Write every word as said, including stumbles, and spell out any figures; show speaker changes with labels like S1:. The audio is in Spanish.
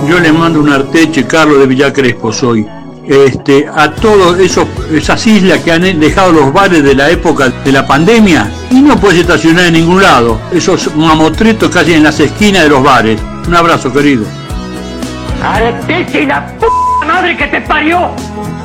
S1: Yo le mando un arteche, Carlos de Villa Crespo soy. Este, a todas esas islas que han dejado los bares de la época de la pandemia y no puedes estacionar en ningún lado. Esos mamotretos casi en las esquinas de los bares. Un abrazo, querido.
S2: Arteche y la p*** madre que te parió.